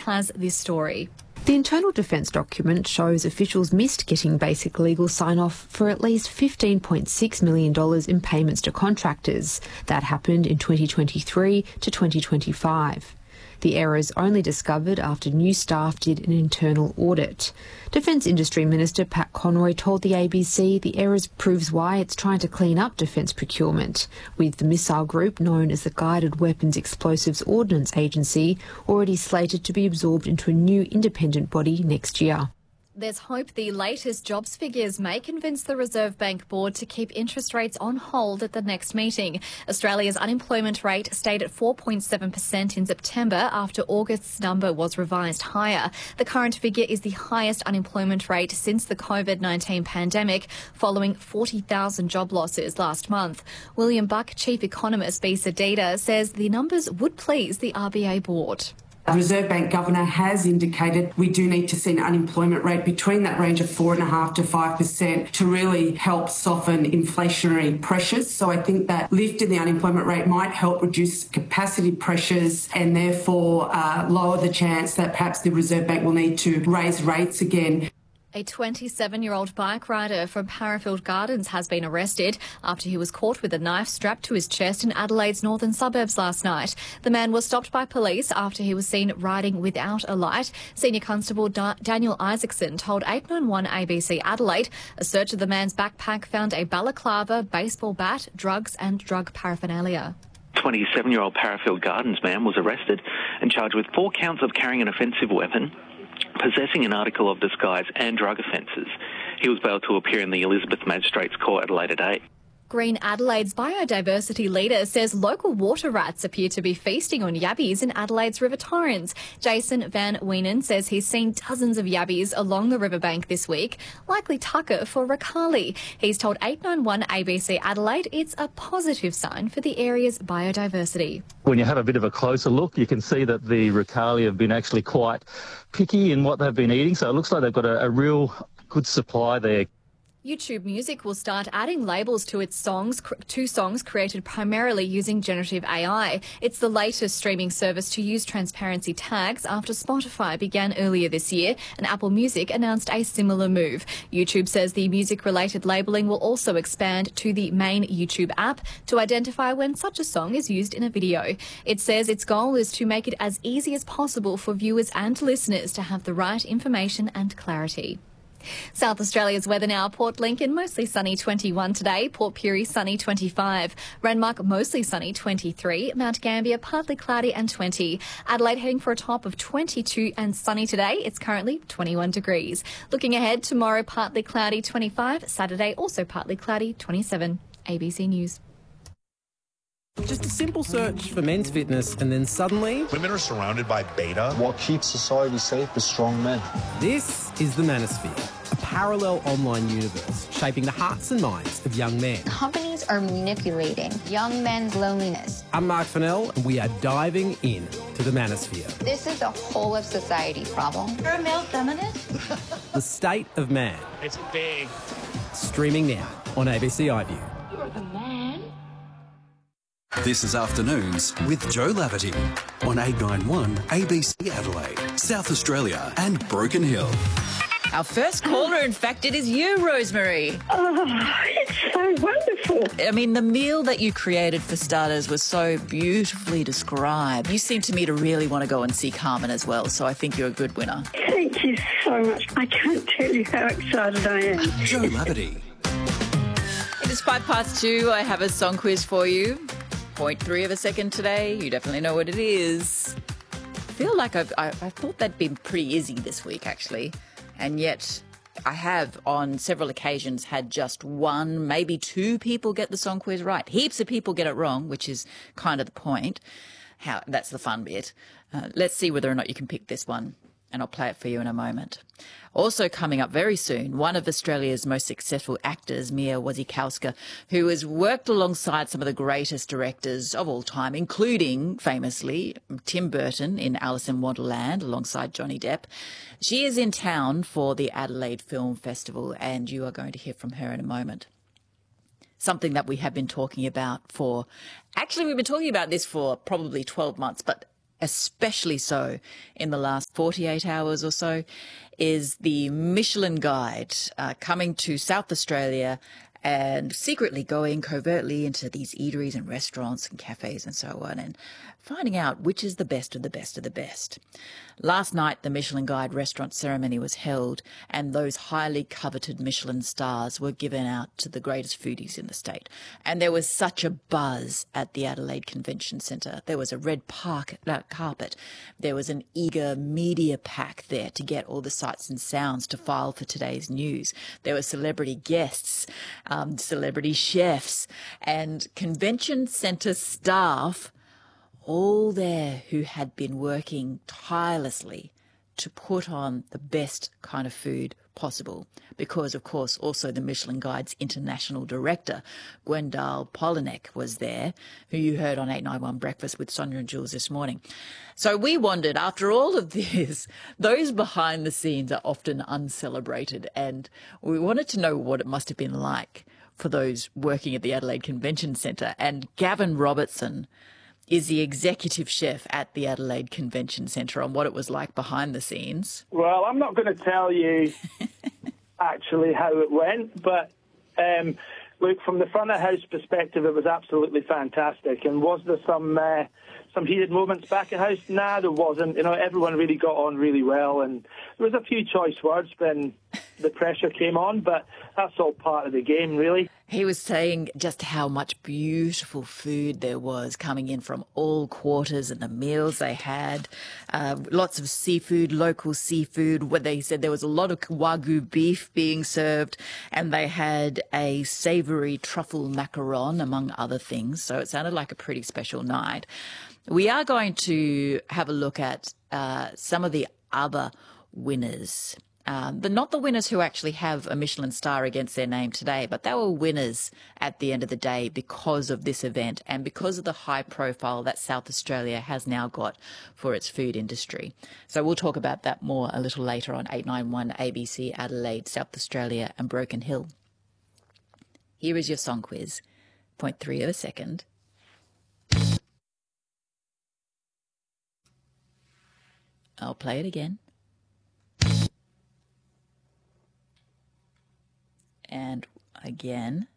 has this story. The internal defence document shows officials missed getting basic legal sign-off for at least $15.6 million in payments to contractors. That happened in 2023 to 2025. The errors only discovered after new staff did an internal audit. Defence Industry Minister Pat Conroy told the ABC the errors proves why it's trying to clean up defence procurement, with the missile group known as the Guided Weapons Explosives Ordnance Agency already slated to be absorbed into a new independent body next year. There's hope the latest jobs figures may convince the Reserve Bank Board to keep interest rates on hold at the next meeting. Australia's unemployment rate stayed at 4.7% in September after August's number was revised higher. The current figure is the highest unemployment rate since the COVID-19 pandemic, following 40,000 job losses last month. William Buck, Chief Economist Bisa Dita, says the numbers would please the RBA Board. The Reserve Bank Governor has indicated we do need to see an unemployment rate between that range of 4.5% to 5% to really help soften inflationary pressures. So I think that lift in the unemployment rate might help reduce capacity pressures and therefore lower the chance that perhaps the Reserve Bank will need to raise rates again. A 27-year-old bike rider from Parafield Gardens has been arrested after he was caught with a knife strapped to his chest in Adelaide's northern suburbs last night. The man was stopped by police after he was seen riding without a light. Senior Constable Daniel Isaacson told 891 ABC Adelaide a search of the man's backpack found a balaclava, baseball bat, drugs and drug paraphernalia. 27-year-old Parafield Gardens man was arrested and charged with 4 counts of carrying an offensive weapon, possessing an article of disguise and drug offences. He was bailed to appear in the Elizabeth Magistrates Court at a later date. Green Adelaide's biodiversity leader says local water rats appear to be feasting on yabbies in Adelaide's river torrents. Jason Van Wienen says he's seen dozens of yabbies along the riverbank this week, likely tucker for Ricali. He's told 891 ABC Adelaide it's a positive sign for the area's biodiversity. When you have a bit of a closer look, you can see that the Ricali have been actually quite picky in what they've been eating, so it looks like they've got a real good supply there. YouTube Music will start adding labels to its songs, to songs created primarily using generative AI. It's the latest streaming service to use transparency tags after Spotify began earlier this year, and Apple Music announced a similar move. YouTube says the music-related labelling will also expand to the main YouTube app to identify when such a song is used in a video. It says its goal is to make it as easy as possible for viewers and listeners to have the right information and clarity. South Australia's weather now. Port Lincoln, mostly sunny 21 today. Port Pirie, sunny 25. Renmark, mostly sunny 23. Mount Gambier, partly cloudy and 20. Adelaide heading for a top of 22 and sunny today. It's currently 21 degrees. Looking ahead, tomorrow partly cloudy 25. Saturday also partly cloudy 27. ABC News. Just a simple search for men's fitness and then suddenly... women are surrounded by beta. What keeps society safe is strong men. This is the Manosphere, a parallel online universe shaping the hearts and minds of young men. Companies are manipulating young men's loneliness. I'm Mark Fennell and we are diving in to the Manosphere. This is a whole of society problem. You're a male feminist? The State of Man. It's big. Streaming now on ABC iView. You're the man. This is Afternoons with Joe Laverty on 891 ABC Adelaide, South Australia and Broken Hill. Our first caller, in fact, it is you, Rosemary. Oh, it's so wonderful. I mean, the meal that you created for starters was so beautifully described. You seem to me to really want to go and see Carmen as well, so I think you're a good winner. Thank you so much. I can't tell you how excited I am. Joe Laverty. It is 2:05. I have a song quiz for you. 0.3 of a second today. You definitely know what it is. I feel like I thought that'd been pretty easy this week, actually. And yet I have, on several occasions, had just one, maybe two people get the song quiz right. Heaps of people get it wrong, which is kind of the point. That's the fun bit. Let's see whether or not you can pick this one, and I'll play it for you in a moment. Also coming up very soon, one of Australia's most successful actors, Mia Wasikowska, who has worked alongside some of the greatest directors of all time, including, famously, Tim Burton in Alice in Wonderland alongside Johnny Depp. She is in town for the Adelaide Film Festival, and you are going to hear from her in a moment. Something that we have been talking about for... Actually, we've been talking about this for probably 12 months, but especially so in the last 48 hours or so, is the Michelin Guide coming to South Australia and secretly going covertly into these eateries and restaurants and cafes and so on, and finding out which is the best of the best of the best. Last night, the Michelin Guide restaurant ceremony was held, and those highly coveted Michelin stars were given out to the greatest foodies in the state. And there was such a buzz at the Adelaide Convention Centre. There was a red carpet. There was an eager media pack there to get all the sights and sounds to file for today's news. There were celebrity guests, celebrity chefs, and convention centre staff all there who had been working tirelessly to put on the best kind of food possible. Because, of course, also the Michelin Guide's international director, Gwendal Polinek, was there, who you heard on 891 Breakfast with Sonia and Jules this morning. So we wondered, after all of this, those behind the scenes are often uncelebrated, and we wanted to know what it must have been like for those working at the Adelaide Convention Centre. And Gavin Robertson is the executive chef at the Adelaide Convention Centre on what it was like behind the scenes. Well, I'm not going to tell you actually how it went, but look, from the front of house perspective, it was absolutely fantastic. And was there some heated moments back at house? Nah, there wasn't. You know, everyone really got on really well, and there was a few choice words when the pressure came on, but that's all part of the game, really. He was saying just how much beautiful food there was coming in from all quarters, and the meals they had, lots of seafood, local seafood. Where they said there was a lot of Wagyu beef being served, and they had a savoury truffle macaron, among other things. So it sounded like a pretty special night. We are going to have a look at some of the other winners. But not the winners who actually have a Michelin star against their name today, but they were winners at the end of the day because of this event and because of the high profile that South Australia has now got for its food industry. So we'll talk about that more a little later on 891 ABC Adelaide, South Australia and Broken Hill. Here is your song quiz. 0.3 of a second. I'll play it again. And again.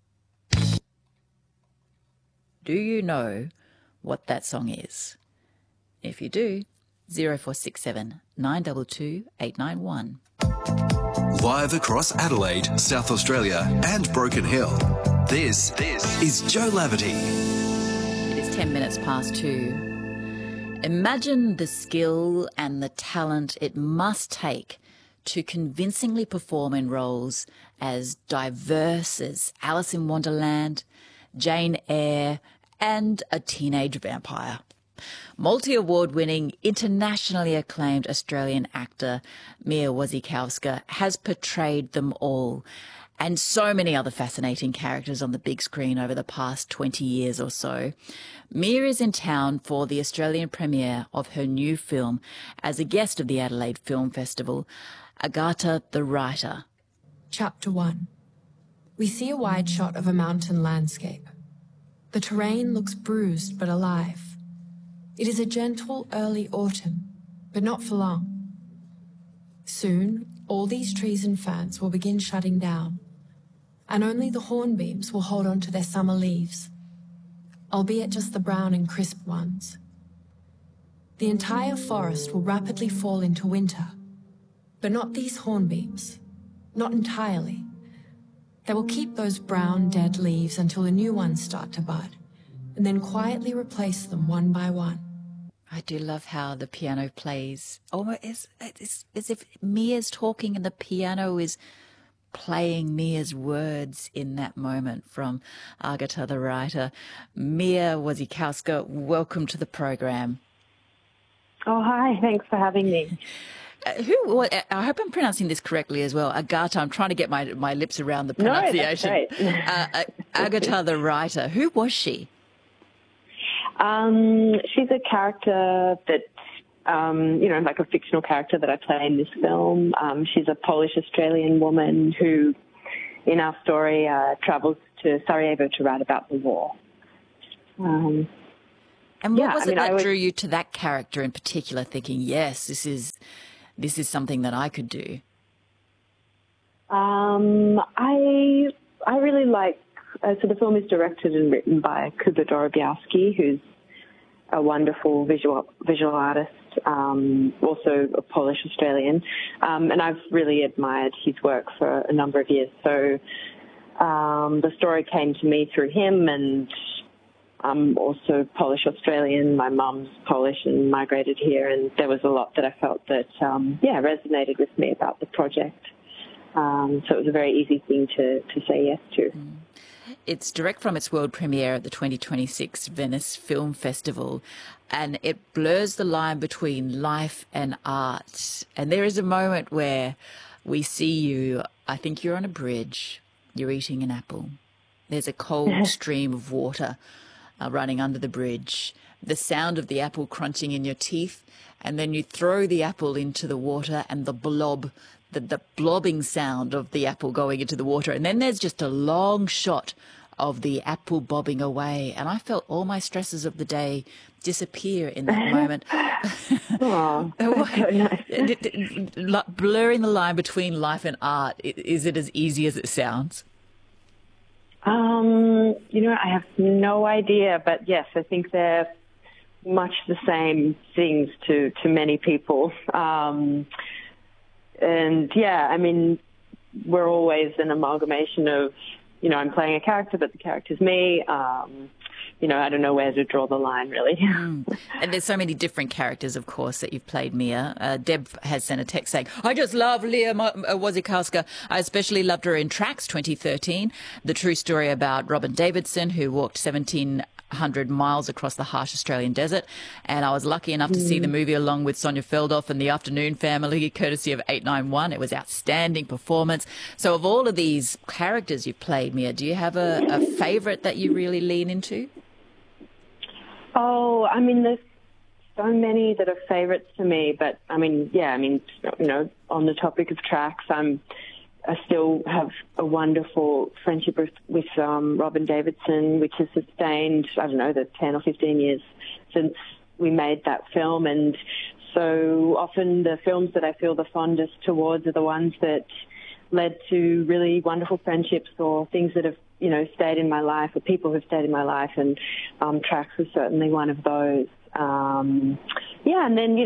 Do you know what that song is? If you do, 0467 922 891. Live across Adelaide, South Australia and Broken Hill, this is Joe Laverty. It is 10 minutes past 2. Imagine the skill and the talent it must take to convincingly perform in roles as diverse as Alice in Wonderland, Jane Eyre, and a teenage vampire. Multi-award-winning, internationally acclaimed Australian actor Mia Wasikowska has portrayed them all, and so many other fascinating characters on the big screen over the past 20 years or so. Mia is in town for the Australian premiere of her new film as a guest of the Adelaide Film Festival, Agatha the Writer. Chapter 1. We see a wide shot of a mountain landscape. The terrain looks bruised but alive. It is a gentle early autumn, but not for long. Soon, all these trees and ferns will begin shutting down, and only the hornbeams will hold on to their summer leaves, albeit just the brown and crisp ones. The entire forest will rapidly fall into winter, but not these hornbeams, not entirely. They will keep those brown, dead leaves until the new ones start to bud, and then quietly replace them one by one. I do love how the piano plays. It's as if Mia's talking and the piano is playing Mia's words in that moment from Agatha the Writer. Mia Wasikowska, welcome to the program. Oh, hi. Thanks for having me. I hope I'm pronouncing this correctly as well. Agatha, I'm trying to get my lips around the pronunciation. No, that's great. Agatha the Writer. Who was she? She's a character that, like a fictional character that I play in this film. She's a Polish-Australian woman who, in our story, travels to Sarajevo to write about the war. And what was it that drew you to that character in particular, thinking, yes, this is something that I could do? I really like, so the film is directed and written by Kuba Dorobiowski, who's a wonderful visual artist, also a Polish Australian, and I've really admired his work for a number of years. So the story came to me through him, and I'm also Polish Australian. My mum's Polish and migrated here, and there was a lot that I felt that resonated with me about the project. So it was a very easy thing to say yes to. It's direct from its world premiere at the 2026 Venice Film Festival, and it blurs the line between life and art. And there is a moment where we see you, I think you're on a bridge, you're eating an apple. There's a cold stream of water running under the bridge, the sound of the apple crunching in your teeth, and then you throw the apple into the water and the blobbing sound of the apple going into the water. And then there's just a long shot of the apple bobbing away. And I felt all my stresses of the day disappear in that moment. Oh, nice. Blurring the line between life and art, is it as easy as it sounds? I have no idea, but yes, I think they're much the same things to many people. And yeah, I mean, we're always an amalgamation of, I'm playing a character, but the character's me. I don't know where to draw the line, really. And there's so many different characters, of course, that you've played, Mia. Deb has sent a text saying, I just love Leah Wasikowska. I especially loved her in Tracks 2013, the true story about Robin Davidson, who walked 1,700 miles across the harsh Australian desert. And I was lucky enough to see the movie along with Sonia Feldhoff and the Afternoon Family, courtesy of 891. It was outstanding performance. So of all of these characters you've played, Mia, do you have a favourite that you really lean into? Oh, I mean, there's so many that are favourites to me, but on the topic of Tracks, I still have a wonderful friendship with Robin Davidson, which has sustained, the 10 or 15 years since we made that film. And so often the films that I feel the fondest towards are the ones that led to really wonderful friendships or things that have, stayed in my life, or people who have stayed in my life. And Tracks was certainly one of those. And then,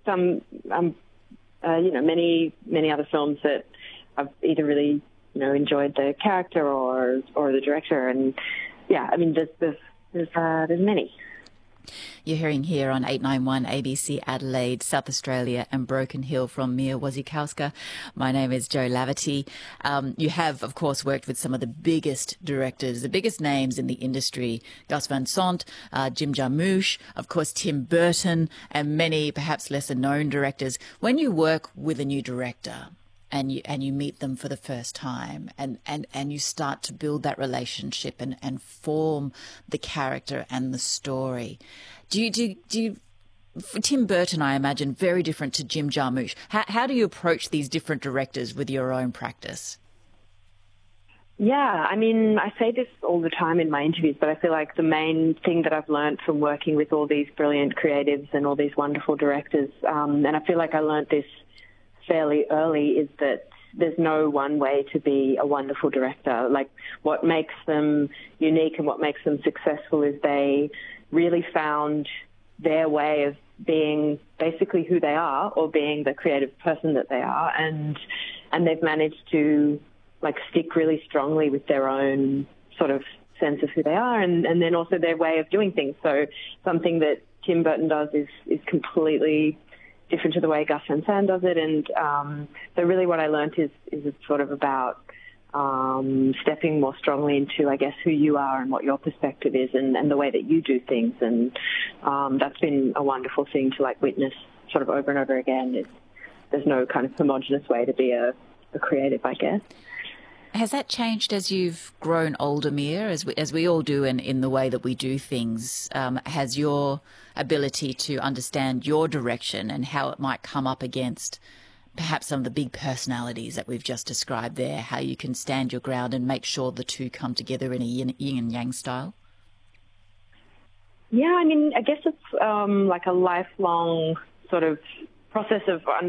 many other films that I've either really, enjoyed the character or the director. And yeah, I mean, there's many. You're hearing here on 891 ABC Adelaide, South Australia and Broken Hill from Mia Wasikowska. My name is Jo Laverty. You have, of course, worked with some of the biggest directors, the biggest names in the industry, Gus Van Sant, Jim Jarmusch, of course, Tim Burton, and many perhaps lesser known directors. When you work with a new director, and you meet them for the first time and you start to build that relationship and form the character and the story. Do you for Tim Burton, I imagine, very different to Jim Jarmusch. How do you approach these different directors with your own practice? Yeah, I mean, I say this all the time in my interviews, but I feel like the main thing that I've learned from working with all these brilliant creatives and all these wonderful directors, and I feel like I learned this fairly early, is that there's no one way to be a wonderful director. Like, what makes them unique and what makes them successful is they really found their way of being basically who they are, or being the creative person that they are, and they've managed to stick really strongly with their own sort of sense of who they are, and then also their way of doing things. So something that Tim Burton does is completely different to the way Gus Van Sant does it. And so really what I learned is it's sort of about stepping more strongly into, I guess, who you are and what your perspective is, and the way that you do things. And that's been a wonderful thing to witness sort of over and over again. There's no kind of homogenous way to be a creative, I guess. Has that changed as you've grown older, Mia, as we all do in the way that we do things? Has your ability to understand your direction and how it might come up against perhaps some of the big personalities that we've just described there, how you can stand your ground and make sure the two come together in a yin and yang style? Yeah, I mean, I guess it's like a lifelong sort of process of